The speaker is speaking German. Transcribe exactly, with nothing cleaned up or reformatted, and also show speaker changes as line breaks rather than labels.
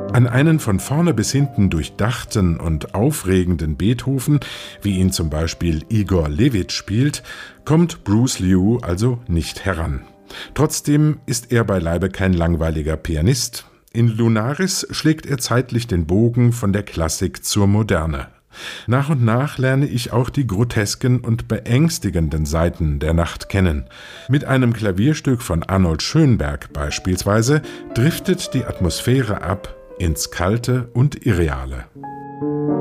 An einen von vorne bis hinten durchdachten und aufregenden Beethoven, wie ihn zum Beispiel Igor Levit spielt, kommt Bruce Liu also nicht heran. Trotzdem ist er beileibe kein langweiliger Pianist. In Lunaris schlägt er zeitlich den Bogen von der Klassik zur Moderne. Nach und nach lerne ich auch die grotesken und beängstigenden Seiten der Nacht kennen. Mit einem Klavierstück von Arnold Schönberg beispielsweise driftet die Atmosphäre ab ins Kalte und Irreale.